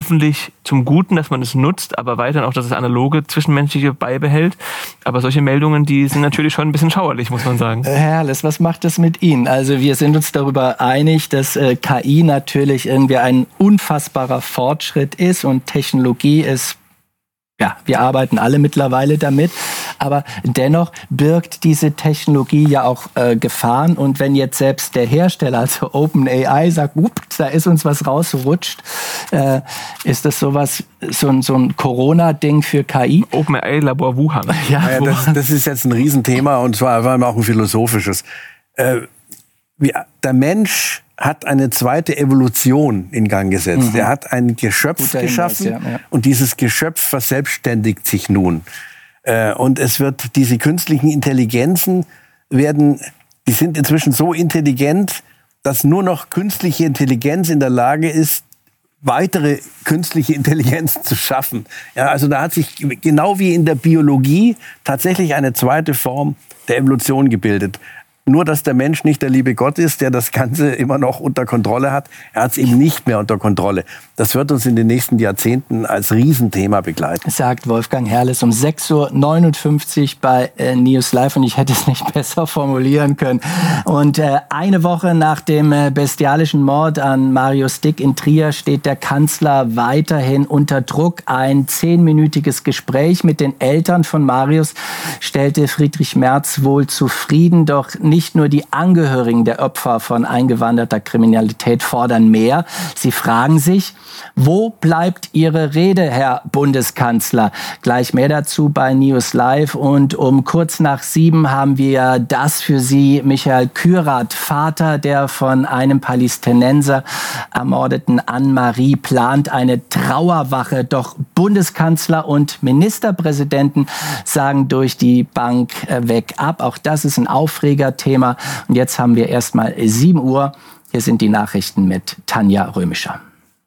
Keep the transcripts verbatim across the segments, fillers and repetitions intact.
hoffentlich zum Guten, dass man es nutzt, aber weiterhin auch, dass das Analoge Zwischenmenschliche beibehält. Aber solche Meldungen, die sind natürlich schon ein bisschen schauerlich, muss man sagen. Herr Herles, was macht das mit Ihnen? Also wir sind uns darüber einig, dass äh, K I natürlich irgendwie ein unfassbarer Fortschritt ist und Technologie ist. Ja, wir arbeiten alle mittlerweile damit, aber dennoch birgt diese Technologie ja auch äh, Gefahren. Und wenn jetzt selbst der Hersteller, also OpenAI, sagt, ups, da ist uns was rausgerutscht, äh, ist das sowas, so ein, so ein Corona-Ding für K I? OpenAI Labor Wuhan. Ja, ja, das, das ist jetzt ein Riesenthema und zwar vor allem auch ein philosophisches. Äh, wie, der Mensch hat eine zweite Evolution in Gang gesetzt. Mhm. Er hat ein Geschöpf Guter geschaffen Hinweis, ja, ja. und dieses Geschöpf verselbstständigt sich nun. Äh, und es wird, diese künstlichen Intelligenzen werden, die sind inzwischen so intelligent, dass nur noch künstliche Intelligenz in der Lage ist, weitere künstliche Intelligenz zu schaffen. Ja, also da hat sich genau wie in der Biologie tatsächlich eine zweite Form der Evolution gebildet. Nur, dass der Mensch nicht der liebe Gott ist, der das Ganze immer noch unter Kontrolle hat. Er hat es eben nicht mehr unter Kontrolle. Das wird uns in den nächsten Jahrzehnten als Riesenthema begleiten. Sagt Wolfgang Herles um sechs Uhr neunundfünfzig bei äh, News Live. Und ich hätte es nicht besser formulieren können. Und äh, eine Woche nach dem äh, bestialischen Mord an Marius Dick in Trier steht der Kanzler weiterhin unter Druck. Ein zehnminütiges Gespräch mit den Eltern von Marius stellte Friedrich Merz wohl zufrieden. Doch nicht nur die Angehörigen der Opfer von eingewanderter Kriminalität fordern mehr. Sie fragen sich, wo bleibt Ihre Rede, Herr Bundeskanzler? Gleich mehr dazu bei News Live. Und um kurz nach sieben haben wir das für Sie. Michael Kürath, Vater der von einem Palästinenser ermordeten Anne-Marie, plant eine Trauerwache. Doch Bundeskanzler und Ministerpräsidenten sagen durch die Bank weg ab. Auch das ist ein Aufreger. Thema. Und jetzt haben wir erstmal sieben Uhr. Hier sind die Nachrichten mit Tanja Römischer.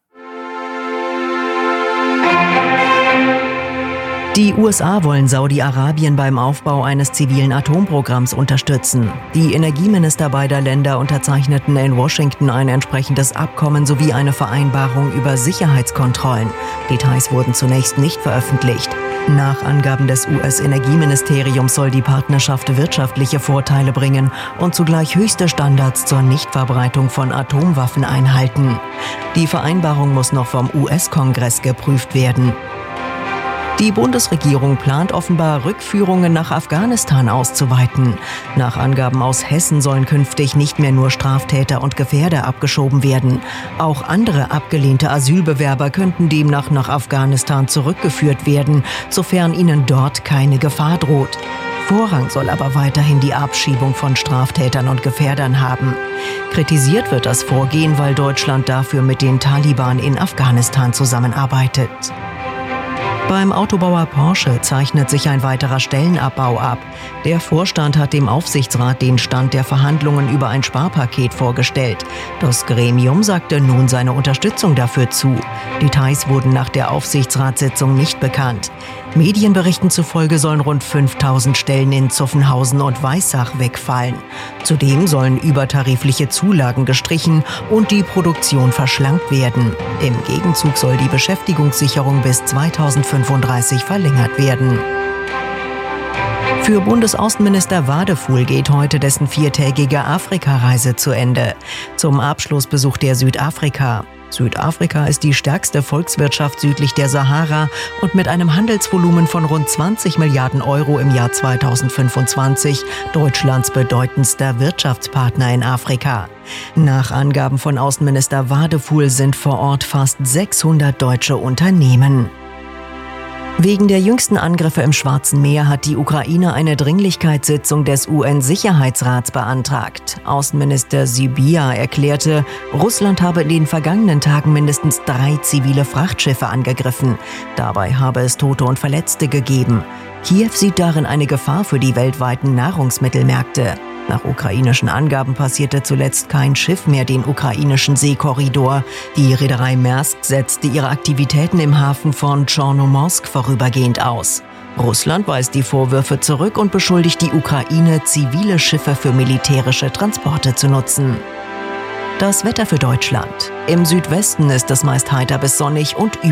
Die U S A wollen Saudi-Arabien beim Aufbau eines zivilen Atomprogramms unterstützen. Die Energieminister beider Länder unterzeichneten in Washington ein entsprechendes Abkommen sowie eine Vereinbarung über Sicherheitskontrollen. Details wurden zunächst nicht veröffentlicht. Nach Angaben des U S-Energieministeriums soll die Partnerschaft wirtschaftliche Vorteile bringen und zugleich höchste Standards zur Nichtverbreitung von Atomwaffen einhalten. Die Vereinbarung muss noch vom U S-Kongress geprüft werden. Die Bundesregierung plant offenbar, Rückführungen nach Afghanistan auszuweiten. Nach Angaben aus Hessen sollen künftig nicht mehr nur Straftäter und Gefährder abgeschoben werden. Auch andere abgelehnte Asylbewerber könnten demnach nach Afghanistan zurückgeführt werden, sofern ihnen dort keine Gefahr droht. Vorrang soll aber weiterhin die Abschiebung von Straftätern und Gefährdern haben. Kritisiert wird das Vorgehen, weil Deutschland dafür mit den Taliban in Afghanistan zusammenarbeitet. Beim Autobauer Porsche zeichnet sich ein weiterer Stellenabbau ab. Der Vorstand hat dem Aufsichtsrat den Stand der Verhandlungen über ein Sparpaket vorgestellt. Das Gremium sagte nun seine Unterstützung dafür zu. Details wurden nach der Aufsichtsratssitzung nicht bekannt. Medienberichten zufolge sollen rund fünftausend Stellen in Zuffenhausen und Weissach wegfallen. Zudem sollen übertarifliche Zulagen gestrichen und die Produktion verschlankt werden. Im Gegenzug soll die Beschäftigungssicherung bis zweitausendfünfunddreißig verlängert werden. Für Bundesaußenminister Wadefuhl geht heute dessen viertägige Afrikareise zu Ende. Zum Abschluss besucht er Südafrika. Südafrika ist die stärkste Volkswirtschaft südlich der Sahara und mit einem Handelsvolumen von rund zwanzig Milliarden Euro im Jahr zweitausendfünfundzwanzig Deutschlands bedeutendster Wirtschaftspartner in Afrika. Nach Angaben von Außenminister Wadefuhl sind vor Ort fast sechshundert deutsche Unternehmen. Wegen der jüngsten Angriffe im Schwarzen Meer hat die Ukraine eine Dringlichkeitssitzung des U N-Sicherheitsrats beantragt. Außenminister Sybiha erklärte, Russland habe in den vergangenen Tagen mindestens drei zivile Frachtschiffe angegriffen. Dabei habe es Tote und Verletzte gegeben. Kiew sieht darin eine Gefahr für die weltweiten Nahrungsmittelmärkte. Nach ukrainischen Angaben passierte zuletzt kein Schiff mehr den ukrainischen Seekorridor. Die Reederei Maersk setzte ihre Aktivitäten im Hafen von Tschornomorsk vorübergehend aus. Russland weist die Vorwürfe zurück und beschuldigt die Ukraine, zivile Schiffe für militärische Transporte zu nutzen. Das Wetter für Deutschland. Im Südwesten ist es meist heiter bis sonnig und